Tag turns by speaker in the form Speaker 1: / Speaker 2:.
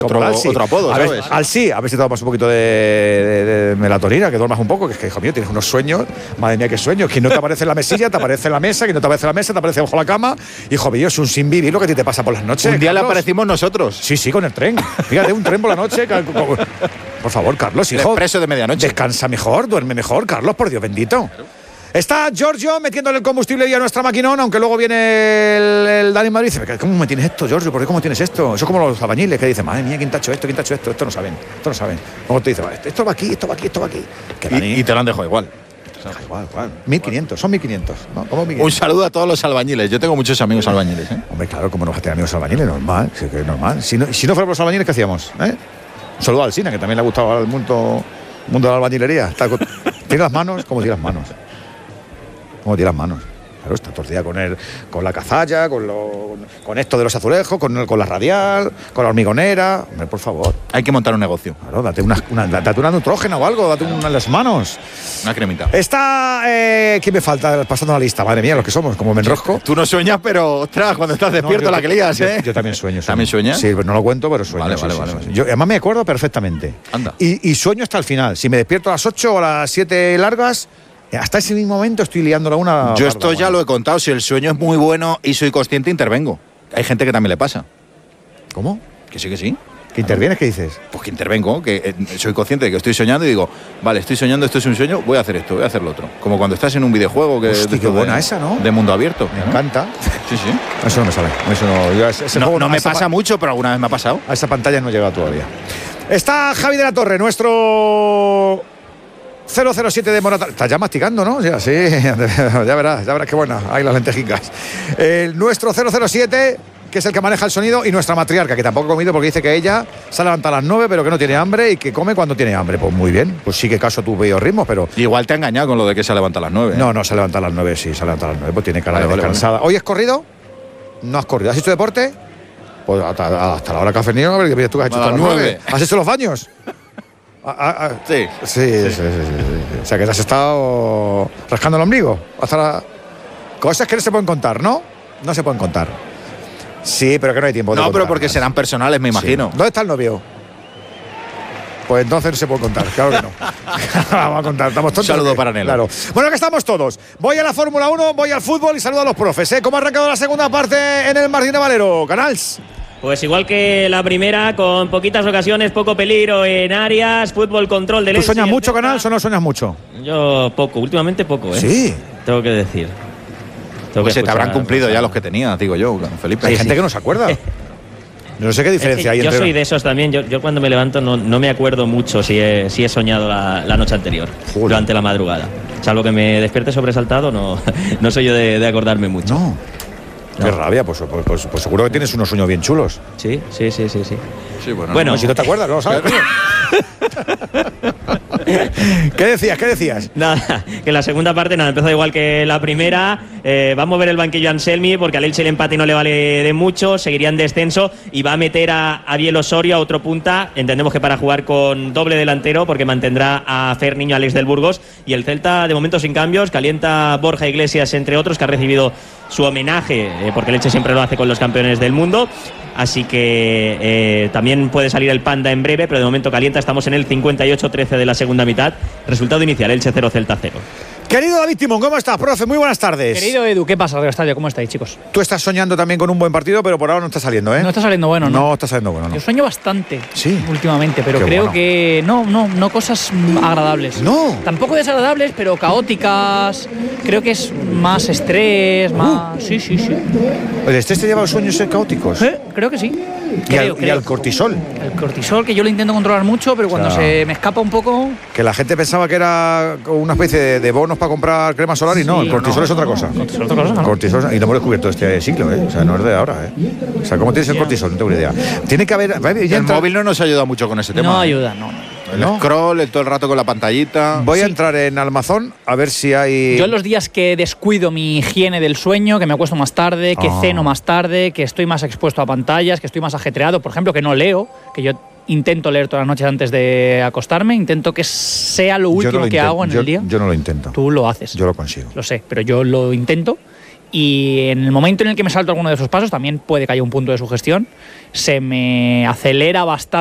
Speaker 1: Otro apodo, ¿sabes?
Speaker 2: A ver si tomas un poquito de melatonina, que duermas un poco, que es que, hijo mío, tienes unos sueños, madre mía, qué sueños, que no te aparece en la mesilla, te aparece en la mesa, que no te aparece en la mesa, te aparece bajo la cama, hijo mío, es un sin vivir lo que a ti te pasa por las noches.
Speaker 1: Un día
Speaker 2: Carlos.
Speaker 1: le aparecimos nosotros.
Speaker 2: Sí, con el tren, fíjate, un tren por la noche, por favor, Carlos, hijo.
Speaker 1: El expreso de medianoche.
Speaker 2: Descansa mejor, duerme mejor, Carlos, por Dios bendito. Está Giorgio metiéndole el combustible ya a nuestra maquinón, aunque luego viene el Dani Madrid y dice, ¿cómo me tienes esto, Giorgio? ¿Por qué cómo tienes esto? Eso es como los albañiles que dicen, madre mía, ¿quién te ha hecho esto? ¿Quién te ha hecho esto? Esto no saben. Luego te dice, vale, esto va aquí, esto va aquí, esto va aquí.
Speaker 1: Y te lo han dejado igual.
Speaker 2: Igual. 1.500, son 1.500. ¿No? ¿Cómo 1.500?
Speaker 1: Un saludo a todos los albañiles. Yo tengo muchos amigos albañiles.
Speaker 2: Hombre, claro, ¿cómo no vas a tener amigos albañiles? Normal, sí, que es normal. Si no fuéramos los albañiles, ¿qué hacíamos? Un saludo al Sina, que también le ha gustado al mundo de la albañilería. Tiene las manos como tiene las manos. Como tiene las manos. Claro, está todo el día con la cazalla, con esto de los azulejos, con la radial, con la hormigonera. Hombre, por favor.
Speaker 1: Hay que montar un negocio.
Speaker 2: Claro, date una nitrógena o algo, date una en las manos.
Speaker 1: Una cremita.
Speaker 2: Está. ¿Quién me falta? Pasando la lista, madre mía, los que somos, como me enrosco.
Speaker 1: Tú no sueñas, pero ostras, cuando estás despierto la que lías,
Speaker 2: Yo también sueño.
Speaker 1: ¿También sueñas?
Speaker 2: Sí, pero no lo cuento, pero sueño.
Speaker 1: Vale.
Speaker 2: Yo además me acuerdo perfectamente.
Speaker 1: Anda.
Speaker 2: Y sueño hasta el final. Si me despierto a las 8 o a las 7 largas. Hasta ese mismo momento estoy liándola una.
Speaker 1: Yo esto ya lo he contado. Si el sueño es muy bueno y soy consciente, intervengo. Hay gente que también le pasa.
Speaker 2: ¿Cómo?
Speaker 1: Que sí.
Speaker 2: ¿Que intervienes? ¿Qué dices?
Speaker 1: Pues que intervengo, que soy consciente de que estoy soñando y digo, vale, estoy soñando, esto es un sueño, voy a hacer esto, voy a hacer lo otro. Como cuando estás en un videojuego que
Speaker 2: hostia, qué buena esa, ¿no?
Speaker 1: De mundo abierto.
Speaker 2: Me encanta.
Speaker 1: Sí.
Speaker 2: Eso no me sale. Eso
Speaker 1: no me pasa mucho, pero alguna vez me ha pasado.
Speaker 2: A esa pantalla no he llegado todavía. Está Javi de la Torre, nuestro 007 de Morata. Estás ya masticando, ¿no? Ya, sí, ya verás qué buena. Ahí las lentejicas. Nuestro 007, que es el que maneja el sonido, y nuestra matriarca, que tampoco ha comido porque dice que ella se levanta a las 9, pero que no tiene hambre y que come cuando tiene hambre. Pues muy bien, pues sí que caso tu biorritmos, pero.
Speaker 1: Igual te ha engañado con lo de que se levanta a las 9.
Speaker 2: No, se levanta a las 9, sí, se levanta a las 9, pues tiene cara de descansada. ¿Hoy has corrido? No has corrido. ¿Has hecho deporte? Pues hasta la hora que has venido, a ver qué pides tú que has hecho
Speaker 1: a las 9.
Speaker 2: ¿Has hecho los baños?
Speaker 1: Sí.
Speaker 2: O sea, que te has estado rascando el ombligo. Cosas que no se pueden contar, ¿no? No se pueden contar. Sí, pero que no hay tiempo.
Speaker 1: No, pero porque serán personales, me imagino.
Speaker 2: Sí. ¿Dónde está el novio? Pues entonces no se puede contar, claro que no. Vamos a contar, estamos tontos.
Speaker 1: Un saludo para Nelo.
Speaker 2: Claro. Bueno, que estamos todos. Voy a la Fórmula 1, voy al fútbol y saludo a los profes. ¿Cómo ha arrancado la segunda parte en el Martín de Valero? Canals.
Speaker 3: Pues igual que la primera, con poquitas ocasiones, poco peligro en áreas, fútbol, control del.
Speaker 2: ¿Tú sueñas mucho, Canals, o no sueñas mucho?
Speaker 3: Yo poco, últimamente poco, ¿eh?
Speaker 2: Sí.
Speaker 3: Tengo que decir.
Speaker 1: Pues se te habrán cumplido ya los que tenías, digo yo, Felipe.
Speaker 2: Hay gente que no se acuerda. No sé qué diferencia hay entre.
Speaker 3: Yo soy de esos también. Yo cuando me levanto no me acuerdo mucho si he soñado la noche anterior, durante la madrugada. Salvo que me despierte sobresaltado, no soy yo de acordarme mucho.
Speaker 2: No. Qué rabia, pues seguro que tienes unos sueños bien chulos.
Speaker 3: Sí.
Speaker 1: Sí,
Speaker 3: bueno,
Speaker 2: si no te acuerdas, no lo sabes. ¿Qué decías?
Speaker 3: Nada, que la segunda parte empezó igual que la primera. Va a mover el banquillo Anselmi porque al Elche el empate no le vale de mucho, seguiría en descenso y va a meter a Biel Osorio a otro punta. Entendemos que para jugar con doble delantero porque mantendrá a Fer Niño, Alex del Burgos, y el Celta de momento sin cambios. Calienta Borja Iglesias, entre otros, que ha recibido su homenaje porque el Elche siempre lo hace con los campeones del mundo. Así que también puede salir el Panda en breve, pero de momento calienta. Estamos en el 58-13 de la segunda mitad. Resultado inicial, Elche 0, Celta 0.
Speaker 2: Querido David Timón, ¿cómo estás, profe? Muy buenas tardes.
Speaker 4: Querido Edu, ¿qué pasa, Radio Estadio? ¿Cómo estáis, chicos?
Speaker 2: Tú estás soñando también con un buen partido, pero por ahora no está saliendo, ¿eh?
Speaker 4: No está saliendo bueno, ¿no?
Speaker 2: No está saliendo bueno, ¿no?
Speaker 4: Yo sueño bastante últimamente, pero
Speaker 2: Qué
Speaker 4: creo
Speaker 2: bueno.
Speaker 4: que no cosas agradables.
Speaker 2: No.
Speaker 4: Tampoco desagradables, pero caóticas. Creo que es más estrés, más. Sí.
Speaker 2: ¿El estrés te lleva a los sueños caóticos?
Speaker 4: Creo que sí.
Speaker 2: ¿Y al cortisol?
Speaker 4: El cortisol, que yo lo intento controlar mucho, pero cuando se me escapa un poco.
Speaker 2: Que la gente pensaba que era una especie de bonos para comprar crema solar y no, el cortisol es otra cosa.
Speaker 4: Cortisol es otra cosa, ¿no?
Speaker 2: Cortisol, y lo hemos descubierto este siglo, ¿eh? O sea, no es de ahora, ¿eh? O sea, ¿cómo tienes el cortisol? No tengo ni idea. Tiene que haber.
Speaker 1: El móvil no nos ayuda mucho con ese tema.
Speaker 4: No ayuda, no.
Speaker 1: El scroll, todo el rato con la pantallita.
Speaker 2: Voy a entrar en Amazon a ver si hay.
Speaker 4: Yo en los días que descuido mi higiene del sueño, que me acuesto más tarde, que ceno más tarde, que estoy más expuesto a pantallas, que estoy más ajetreado, por ejemplo, que no leo, que yo intento leer todas las noches antes de acostarme, intento que sea lo último que hago en el día.
Speaker 2: Yo no lo intento.
Speaker 4: Tú lo haces.
Speaker 2: Yo lo consigo.
Speaker 4: Lo sé, pero yo lo intento y en el momento en el que me salto alguno de esos pasos también puede que haya un punto de sugestión, se me acelera bastante